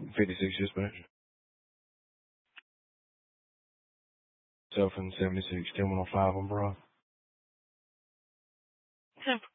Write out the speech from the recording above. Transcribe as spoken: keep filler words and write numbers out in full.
fifty-six dispatch. seven seventy-six, ten one oh five on Broad. ten